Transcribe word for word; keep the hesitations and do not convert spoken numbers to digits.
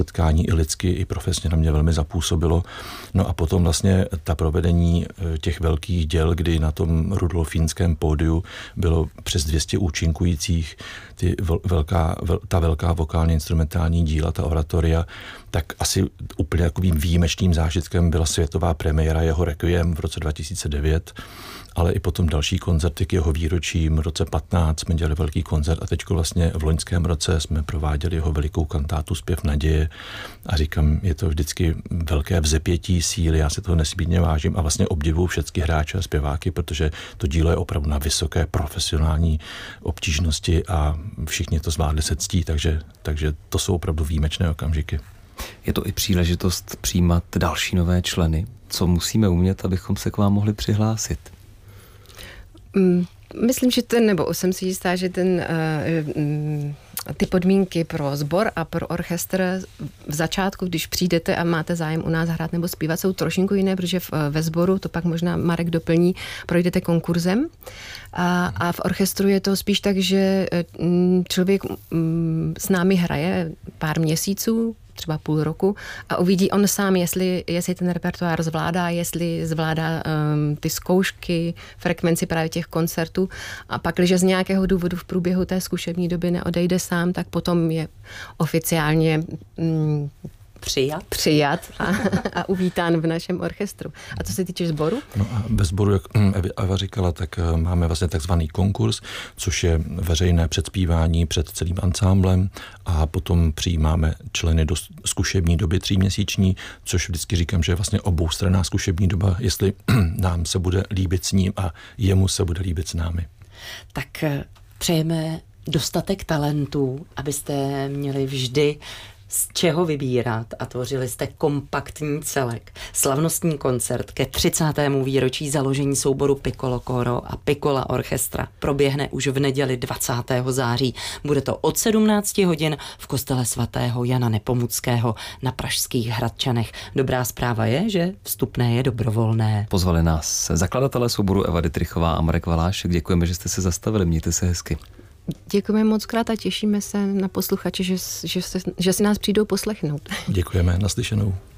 setkání i lidsky, i profesně na mě velmi zapůsobilo. No a potom vlastně ta provedení těch velkých děl, kdy na tom rudolfínském pódiu bylo přes dvě stě účinkujících, ty velká, vel, ta velká vokálně instrumentální díla, ta oratoria, tak asi úplně takovým výjimečným zážitkem byla světová premiéra jeho Requiem v roce dva tisíce devět, ale i potom další koncerty k jeho výročím. V roce patnáct jsme dělali velký koncert a teď vlastně v loňském roce jsme prováděli jeho velikou kantátu Zpěv naděje a říkám, je to vždycky velké vzepětí síly, já se toho nesmírně vážím a vlastně obdivuju všechny hráče a zpěváky, protože to dílo je opravdu na vysoké profesionální obtížnosti a všichni to zvládli se ctí, takže, takže to jsou opravdu výjimečné okamžiky. Je to i příležitost přijímat další nové členy. Co musíme umět, abychom se k vám mohli přihlásit? Myslím, že ten, nebo jsem si jistá, že ten, ty podmínky pro sbor a pro orchestr v začátku, když přijdete a máte zájem u nás hrát nebo zpívat, jsou trošinku jiné, protože ve sboru, to pak možná Marek doplní, projdete konkurzem a, a v orchestru je to spíš tak, že člověk s námi hraje pár měsíců, třeba půl roku a uvidí on sám, jestli, jestli ten repertoár zvládá, jestli zvládá um, ty zkoušky, frekvenci právě těch koncertů a pak, když z nějakého důvodu v průběhu té zkušební doby neodejde sám, tak potom je oficiálně um, Přijat. Přijat a, a uvítán v našem orchestru. A co se týče sboru? No a ve sboru, jak Eva říkala, tak máme vlastně takzvaný konkurs, což je veřejné předspívání před celým ansámblem a potom přijímáme členy do zkušební doby tříměsíční, což vždycky říkám, že je vlastně oboustranná zkušební doba, jestli nám se bude líbit s ním a jemu se bude líbit s námi. Tak přejeme dostatek talentů, abyste měli vždy z čeho vybírat a tvořili jste kompaktní celek. Slavnostní koncert ke třicátému výročí založení souboru Piccolo Coro a Piccola Orchestra proběhne už v neděli dvacátého září. Bude to od sedmnácti hodin v kostele svatého Jana Nepomuckého na pražských Hradčanech. Dobrá zpráva je, že vstupné je dobrovolné. Pozvali nás zakladatelé souboru Eva Dittrichová a Marek Valášek. Děkujeme, že jste se zastavili. Mějte se hezky. Děkujeme moc krát a těšíme se na posluchače, že, že, se, že si nás přijdou poslechnout. Děkujeme, naslyšenou.